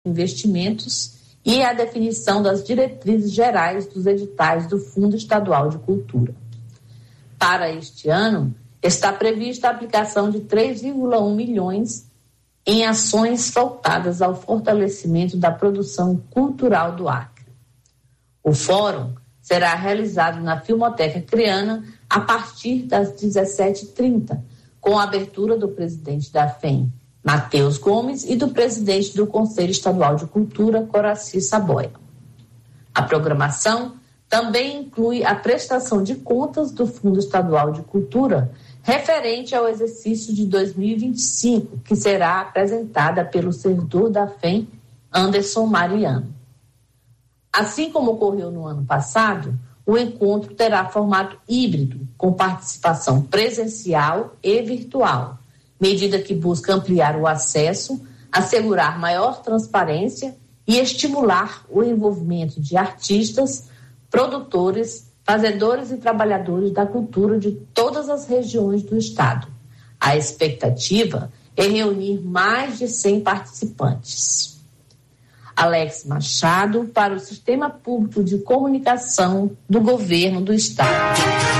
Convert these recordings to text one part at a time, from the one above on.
investimentos e a definição das diretrizes gerais dos editais do Fundo Estadual de Cultura. Para este ano, está prevista a aplicação de 3,1 milhões em ações voltadas ao fortalecimento da produção cultural do Acre. O fórum será realizado na Filmoteca Criana a partir das 17h30, com a abertura do presidente da FEM, Matheus Gomes, e do presidente do Conselho Estadual de Cultura, Coraci Saboia. A programação também inclui a prestação de contas do Fundo Estadual de Cultura referente ao exercício de 2025, que será apresentada pelo servidor da FEM, Anderson Mariano. Assim como ocorreu no ano passado, o encontro terá formato híbrido, com participação presencial e virtual, medida que busca ampliar o acesso, assegurar maior transparência e estimular o envolvimento de artistas, produtores, fazedores e trabalhadores da cultura de todas as regiões do estado. A expectativa é reunir mais de 100 participantes. Alex Machado, para o Sistema Público de Comunicação do Governo do Estado.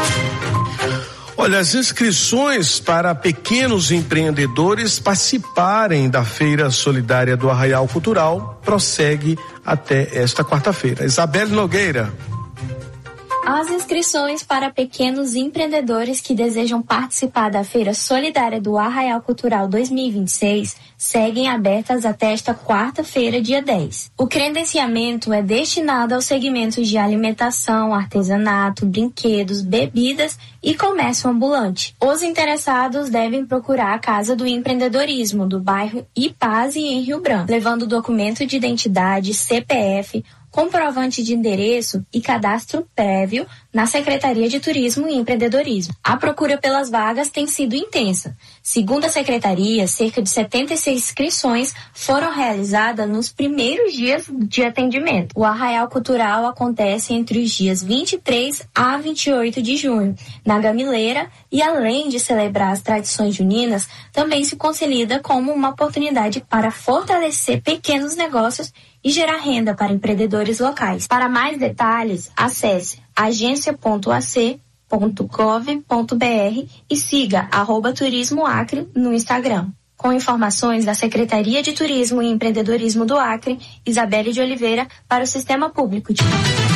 Olha, as inscrições para pequenos empreendedores participarem da Feira Solidária do Arraial Cultural prossegue até esta quarta-feira. Isabelle Nogueira. As inscrições para pequenos empreendedores que desejam participar da Feira Solidária do Arraial Cultural 2026 seguem abertas até esta quarta-feira, dia 10. O credenciamento é destinado aos segmentos de alimentação, artesanato, brinquedos, bebidas e comércio ambulante. Os interessados devem procurar a Casa do Empreendedorismo do bairro Ipaz, em Rio Branco, levando documento de identidade, CPF, comprovante de endereço e cadastro prévio na Secretaria de Turismo e Empreendedorismo. A procura pelas vagas tem sido intensa. Segundo a Secretaria, cerca de 76 inscrições foram realizadas nos primeiros dias de atendimento. O Arraial Cultural acontece entre os dias 23 a 28 de junho, na Gamileira, e além de celebrar as tradições juninas, também se consolida como uma oportunidade para fortalecer pequenos negócios e gerar renda para empreendedores locais. Para mais detalhes, acesse agência.ac.gov.br e siga @Turismo Acre no Instagram. Com informações da Secretaria de Turismo e Empreendedorismo do Acre, Isabelle de Oliveira, para o Sistema Público de...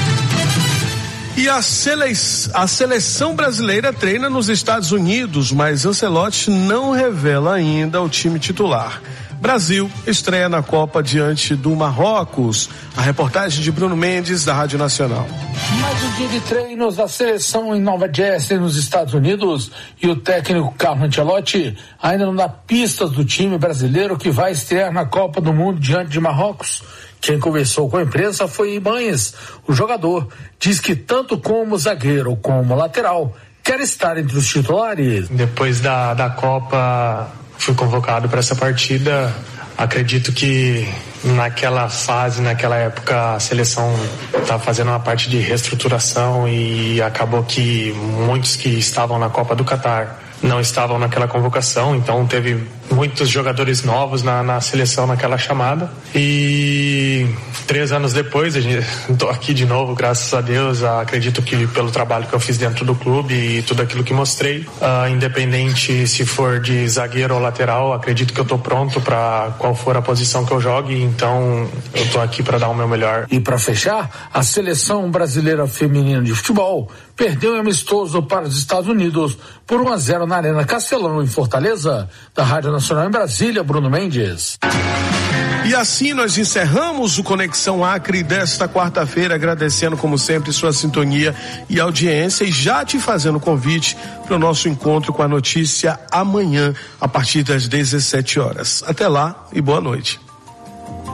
E a seleção brasileira treina nos Estados Unidos, mas Ancelotti não revela ainda o time titular. Brasil estreia na Copa diante do Marrocos. A reportagem de Bruno Mendes, da Rádio Nacional. Mais um dia de treinos da seleção em Nova Jersey, nos Estados Unidos, e o técnico Carlo Ancelotti ainda não dá pistas do time brasileiro que vai estrear na Copa do Mundo diante de Marrocos. Quem conversou com a imprensa foi Ibanez. O jogador diz que tanto como zagueiro como lateral quer estar entre os titulares. Depois da Copa, fui convocado para essa partida. Acredito que naquela fase, naquela época, a seleção estava fazendo uma parte de reestruturação e acabou que muitos que estavam na Copa do Catar não estavam naquela convocação, então teve muitos jogadores novos na seleção naquela chamada. E 3 anos depois, estou aqui de novo, graças a Deus. Acredito que pelo trabalho que eu fiz dentro do clube e tudo aquilo que mostrei, independente se for de zagueiro ou lateral, acredito que eu estou pronto para qual for a posição que eu jogue, então eu estou aqui para dar o meu melhor. E para fechar, a seleção brasileira feminina de futebol perdeu um amistoso para os Estados Unidos por 1-0 na Arena Castelão, em Fortaleza. Da Rádio Nacional em Brasília, Bruno Mendes. E assim nós encerramos o Conexão Acre desta quarta-feira, agradecendo como sempre sua sintonia e audiência, e já te fazendo convite para o nosso encontro com a notícia amanhã, a partir das 17 horas. Até lá e boa noite.